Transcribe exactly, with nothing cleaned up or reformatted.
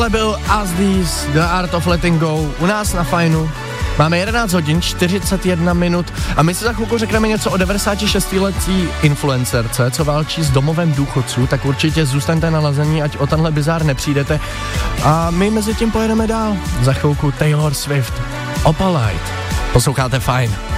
Tohle byl As These, The Art of Letting Go, u nás na Fajnu. Máme jedenáct hodin, čtyřicet jedna minut a my si za chvilku řekneme něco o devadesátišestiletí influencerce, co válčí s domovem důchodců, tak určitě zůstaňte nalazení, ať o tenhle bizár nepřijdete. A my mezi tím pojedeme dál. Za chvilku Taylor Swift, Opalite. Posloucháte Fajn.